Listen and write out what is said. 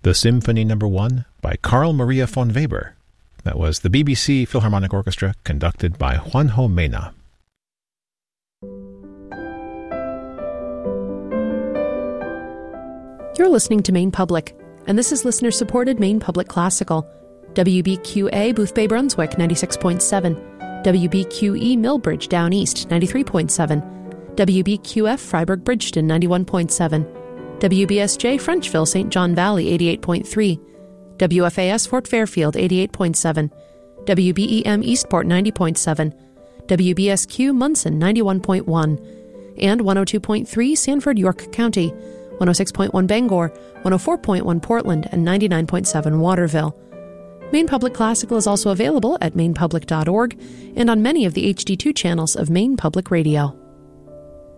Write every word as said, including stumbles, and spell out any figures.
The Symphony Number One by Carl Maria von Weber. That was the B B C Philharmonic Orchestra, conducted by Juanjo Mena. You're listening to Maine Public, and this is listener-supported Maine Public Classical. W B Q A Boothbay Brunswick, ninety-six point seven. W B Q E Millbridge Down East, ninety-three point seven. W B Q F Freiburg Bridgeton, ninety-one point seven. W B S J Frenchville Saint John Valley, eighty-eight point three. W F A S Fort Fairfield, eighty-eight point seven. W B E M Eastport, ninety point seven. W B S Q Munson, ninety-one point one. And one oh two point three Sanford, York County, one oh six point one Bangor, one oh four point one Portland, and ninety-nine point seven Waterville. Maine Public Classical is also available at maine public dot org and on many of the H D two channels of Maine Public Radio.